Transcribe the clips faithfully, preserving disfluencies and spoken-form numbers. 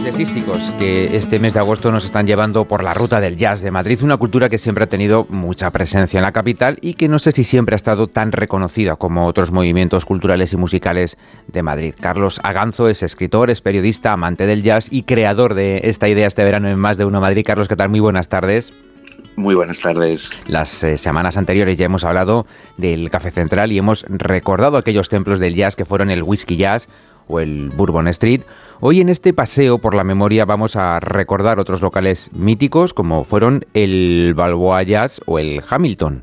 jazzísticos que este mes de agosto nos están llevando por la ruta del jazz de Madrid, una cultura que siempre ha tenido mucha presencia en la capital y que no sé si siempre ha estado tan reconocida como otros movimientos culturales y musicales de Madrid. Carlos Aganzo es escritor, es periodista, amante del jazz y creador de esta idea este verano en Más de Uno Madrid. Carlos, ¿qué tal? Muy buenas tardes. Muy buenas tardes. Las eh, semanas anteriores ya hemos hablado del Café Central y hemos recordado aquellos templos del jazz que fueron el Whisky Jazz o el Bourbon Street. Hoy en este paseo por la memoria vamos a recordar otros locales míticos como fueron el Balboa Jazz o el Hamilton.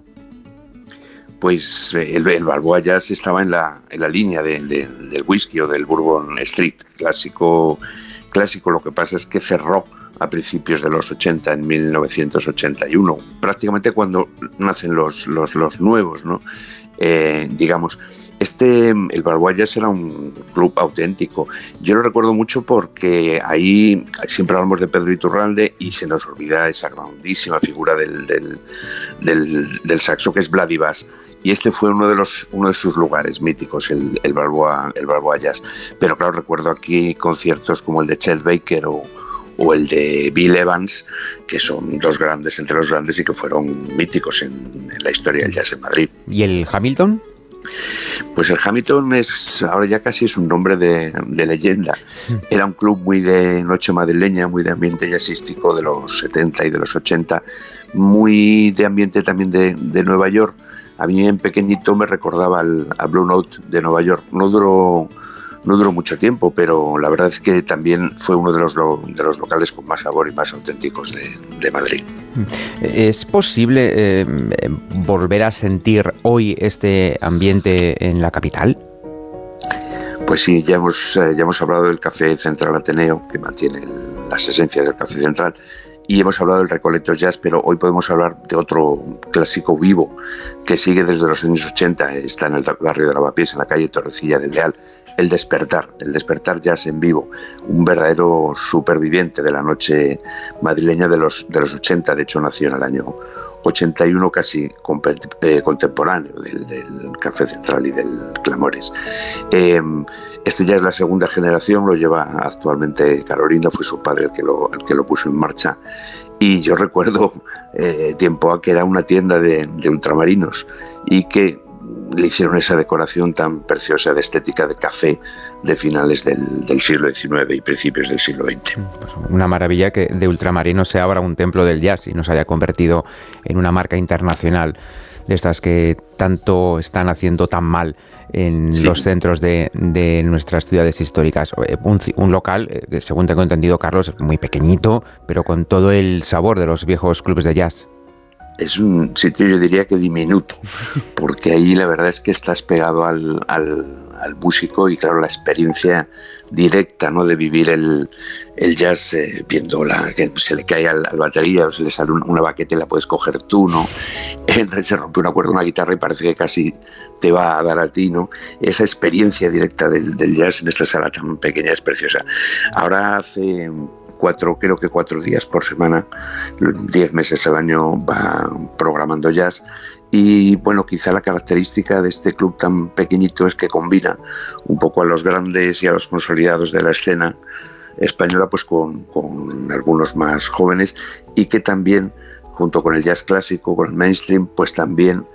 Pues el, el Balboa Jazz estaba en la, en la línea de, de, del whisky o del Bourbon Street, clásico, clásico. Lo que pasa es que cerró a principios de los ochenta, en mil novecientos ochenta y uno, prácticamente cuando nacen los, los, los nuevos, ¿no? Eh, digamos, este, el Balboa Jazz era un club auténtico. Yo lo recuerdo mucho porque ahí siempre hablamos de Pedro Iturralde y se nos olvida esa grandísima figura del, del, del, del saxo que es Vladivas. Y este fue uno de los uno de sus lugares míticos, el, el Balboa, el Balboa Jazz. Pero claro, recuerdo aquí conciertos como el de Chet Baker o o el de Bill Evans, que son dos grandes entre los grandes y que fueron míticos en, en la historia del jazz en Madrid. ¿Y el Hamilton? Pues el Hamilton es ahora ya casi es un nombre de, de leyenda. Era un club muy de noche madrileña, muy de ambiente jazzístico de los setenta y de los ochenta, muy de ambiente también de, de Nueva York. A mí en pequeñito me recordaba al, al Blue Note de Nueva York. No duró No duró mucho tiempo, pero la verdad es que también fue uno de los, lo, de los locales con más sabor y más auténticos de, de Madrid. ¿Es posible eh, volver a sentir hoy este ambiente en la capital? Pues sí, ya hemos, eh, ya hemos hablado del Café Central Ateneo, que mantiene el, las esencias del Café Central, y hemos hablado del Recoletos Jazz, pero hoy podemos hablar de otro clásico vivo que sigue desde los años ochenta, está en el barrio de Lavapiés, en la calle Torrecilla del Leal, el Despertar, el Despertar Jazz en vivo, un verdadero superviviente de la noche madrileña de los, de los ochenta, de hecho nació en el año ochenta y uno, casi eh, contemporáneo del, del Café Central y del Clamores. Eh, este ya es la segunda generación, lo lleva actualmente Carolina, fue su padre el que lo, el que lo puso en marcha, y yo recuerdo eh, tiempo a que era una tienda de, de ultramarinos y que le hicieron esa decoración tan preciosa de estética de café de finales del, del siglo diecinueve y principios del siglo veinte. Pues una maravilla que de ultramarinos se abra un templo del jazz y nos haya convertido en una marca internacional de estas que tanto están haciendo tan mal en sí. los centros de, de nuestras ciudades históricas. Un, un local, según tengo entendido, Carlos, muy pequeñito, pero con todo el sabor de los viejos clubes de jazz. Es un sitio, yo diría que diminuto, porque ahí la verdad es que estás pegado al, al, al músico y claro, la experiencia directa, ¿no?, de vivir el, el jazz eh, viendo la, que se le cae al, al batería o se le sale un, una baqueta y la puedes coger tú, ¿no? Se rompe una cuerda, una guitarra y parece que casi te va a dar a ti, ¿no? Esa experiencia directa del, del jazz en esta sala tan pequeña es preciosa. Ahora hace cuatro, creo que cuatro días por semana, diez meses al año va programando jazz y bueno, quizá la característica de este club tan pequeñito es que combina un poco a los grandes y a los consolidados de la escena española pues con, con algunos más jóvenes y que también junto con el jazz clásico, con el mainstream, pues también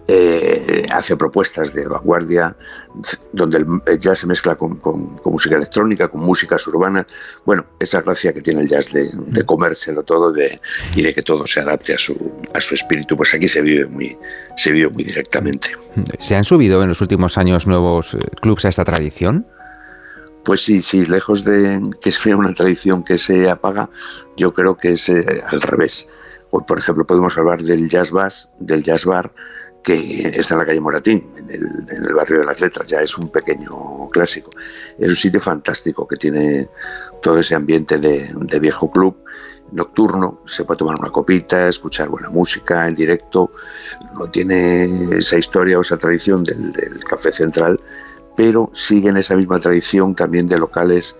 eh, hace propuestas de vanguardia, donde el jazz se mezcla con, con, con música electrónica, con músicas urbanas. Bueno, esa gracia que tiene el jazz de, de comérselo todo de, y de que todo se adapte a su, a su espíritu, pues aquí se vive muy, se vive muy directamente. ¿Se han subido en los últimos años nuevos clubs a esta tradición? Pues sí, sí, lejos de que sea una tradición que se apaga, yo creo que es eh, al revés. Hoy, por ejemplo, podemos hablar del Jazz Bar, del Jazz Bar, que está en la calle Moratín, en el, en el barrio de las Letras, ya es un pequeño clásico. Es un sitio fantástico que tiene todo ese ambiente de, de viejo club nocturno, se puede tomar una copita, escuchar buena música en directo, no tiene esa historia o esa tradición del, del Café Central, pero sigue en esa misma tradición también de locales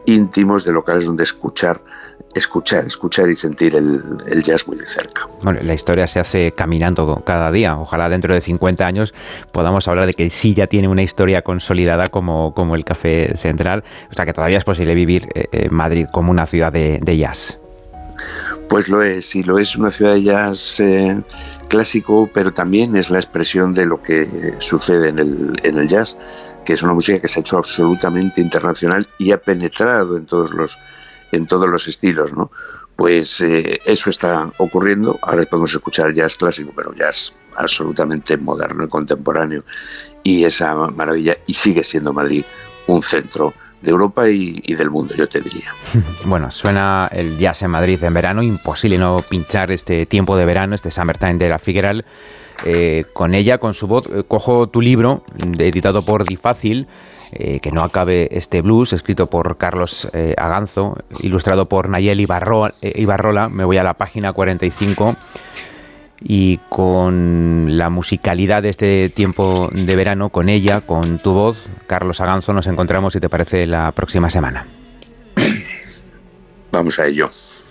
íntimos, de locales donde escuchar, escuchar, escuchar y sentir el, el jazz muy de cerca. Bueno, la historia se hace caminando cada día. Ojalá dentro de cincuenta años podamos hablar de que sí ya tiene una historia consolidada como, como el Café Central. O sea, que todavía es posible vivir eh, Madrid como una ciudad de, de jazz. Pues lo es, y lo es una ciudad de jazz eh, clásico, pero también es la expresión de lo que sucede en el, en el jazz, que es una música que se ha hecho absolutamente internacional y ha penetrado en todos los, en todos los estilos, ¿no? Pues eh, eso está ocurriendo. Ahora podemos escuchar jazz clásico, pero jazz absolutamente moderno y contemporáneo, y esa maravilla, y sigue siendo Madrid un centro de Europa y, y del mundo, yo te diría. Bueno, suena el jazz en Madrid en verano, imposible no pinchar este tiempo de verano, este Summertime de La Figueral. Eh, con ella, con su voz, eh, cojo tu libro, editado por Difácil, eh, Que no acabe este blues, escrito por Carlos eh, Aganzo, ilustrado por Nayel Ibarro, eh, Ibarrola. Me voy a la página cuarenta y cinco y con la musicalidad de este tiempo de verano, con ella, con tu voz, Carlos Aganzo, nos encontramos, si te parece, la próxima semana. Vamos a ello.